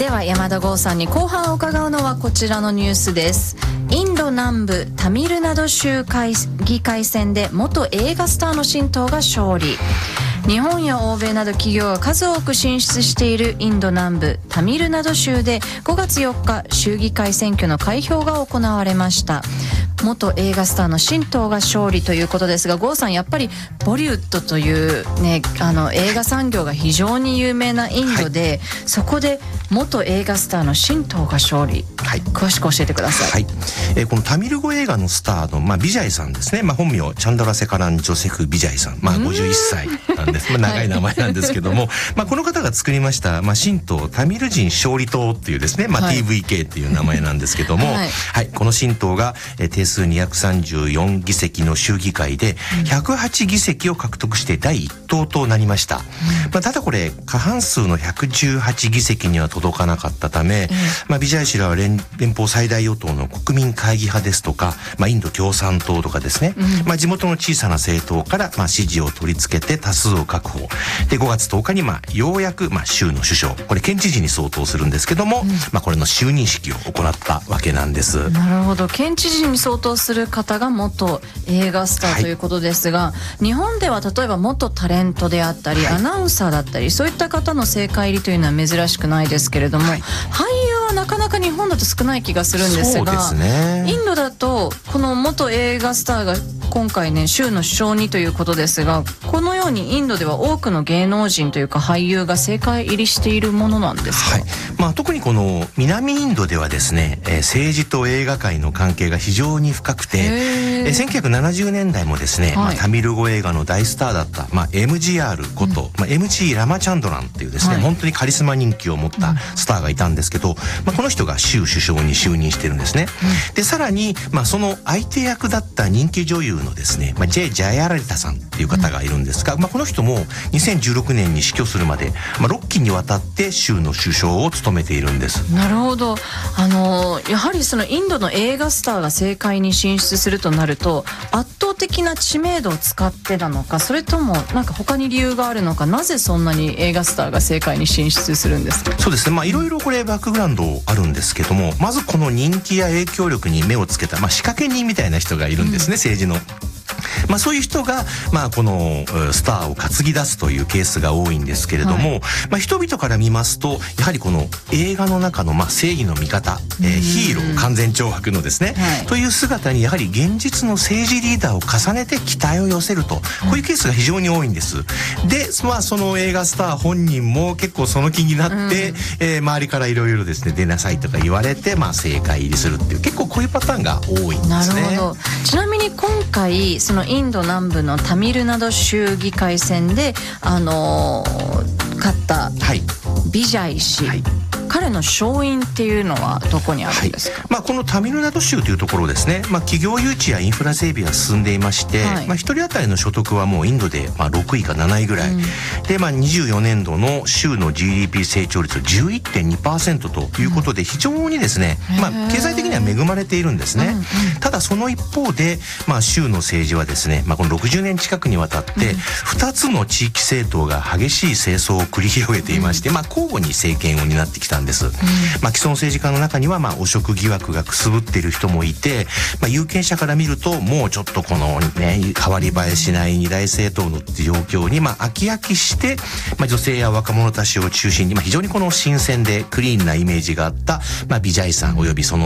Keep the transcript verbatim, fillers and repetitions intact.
では山田剛さんに後半伺うのはこちらのニュースです。インド南部タミルナド州議会選で元映画スターの新党が勝利。日本や欧米など企業が数多く進出しているインド南部タミルナド州でごがつよっか州議会選挙の開票が行われました。元映画スターの新党が勝利ということですが、郷さん、やっぱりボリウッドという、ね、あの映画産業が非常に有名なインドで、はい、そこで元映画スターの新党が勝利、はい、詳しく教えてください。 はい、えー、このタミル語映画のスターの、まあ、ビジャイさんですね、まあ、本名チャンドラセカラン・ジョセフ・ビジャイさん、まあ、ごじゅういっさいなんです、まあ、長い名前なんですけども、はい、まあ、この方が作りました、まあ、新党タミル人勝利党っていうですね、まあ、はい、ティーブイケー っていう名前なんですけども、はいはい、この新党が、えー、定数にひゃくさんじゅうよんぎせきの州議会でひゃくはちぎせきを獲得してだいいっ党となりました、うん、まあ、ただこれ過半数のひゃくじゅうはちぎせきには届かなかったため、うん、まあ、ビジャイ氏らは 連, 連邦最大与党の国民会議派ですとか、まあ、インド共産党とかですね、うん、まあ、地元の小さな政党から、まあ、支持を取り付けて多数を確保で、ごがつとおかに、まあ、ようやく、まあ、州の首相、これ県知事に相当するんですけども、うん、まあ、これの就任式を行ったわけなんです。 なるほど、県知事に相当する方が元映画スターということですが、はい、日本では例えば元タレントであったり、はい、アナウンサーだったり、そういった方の政界入りというのは珍しくないですけれども、はい、俳優はなかなか日本だと少ない気がするんですが、 そうですね、 インドだとこの元映画スターが今回ね州の首相にということですが、このようにインドでは多くの芸能人というか俳優が政界入りしているものなんですか？ はい、まあ、特にこの南インドではですね、えー、政治と映画界の関係が非常に深くて、えー、せんきゅうひゃくななじゅうねんだいもですね、はい、まあ、タミル語映画の大スターだった、まあ、エムジーアール こと、うん、まあ、エムジー ラマチャンドランっていうですね、はい、本当にカリスマ人気を持ったスターがいたんですけど、うん、まあ、この人が州首相に就任してるんですね、うん、でさらに、まあ、その相手役だった人気女優のですね、まあ、ジェイ・ジャヤラリタさんっていう方がいるんですが、うん、まあ、この人もにせんじゅうろくねんに死去するまで、まあ、ろっきにわたって州の首相を務めているんです。 なるほど、あのやはりそのインドの映画スターが政界に進出するとなると圧倒的な知名度を使ってなのか、それともなんか他に理由があるのか、なぜそんなに映画スターが政界に進出するんですか？ そうですね、まあ、いろいろこれバックグラウンドあるんですけども、まずこの人気や影響力に目をつけた、まあ、仕掛け人みたいな人がいるんですね、うん、政治の。まあ、そういう人が、まあ、このスターを担ぎ出すというケースが多いんですけれども、はい、まあ、人々から見ますとやはりこの映画の中の、まあ、正義の味方、えー、ヒーロー完全懲悪のですね、はい、という姿にやはり現実の政治リーダーを重ねて期待を寄せると、こういうケースが非常に多いんです。で、まあ、その映画スター本人も結構その気になって、うん、えー、周りからいろいろですね出なさいとか言われて、まあ、政界入りするっていう結構こういうパターンが多いんですね。 なるほど。ちなみに今回そのインド南部のタミルナド州議会選で、あのー、勝ったビジャイ氏、はい、彼の勝因っていうのはどこにあるんですか？はい、 まあ、このタミルナド州というところですね、まあ、企業誘致やインフラ整備が進んでいまして、はい、まあ、ひとり当たりの所得はもうインドでまあろくいかなないぐらい、うん、で、まあ、にじゅうよねんどの州の ジーディーピー 成長率 じゅういってんにパーセント ということで非常にですね、うん、まあ、経済的には恵まれているんですね、うんうん、ただその一方で、まあ、州の政治はですね、まあ、このろくじゅうねん近くにわたってふたつの地域政党が激しい政争を繰り広げていまして、まあ、交互に政権を担ってきたんです、うん、まあ、既存政治家の中にはまあ汚職疑惑がくすぶっている人もいて、まあ、有権者から見るともうちょっとこのね変わり映えしない二大政党の状況にまあ飽き飽きして、まあ、女性や若者たちを中心にまあ非常にこの新鮮でクリーンなイメージがあったまあビジャイさんおよびその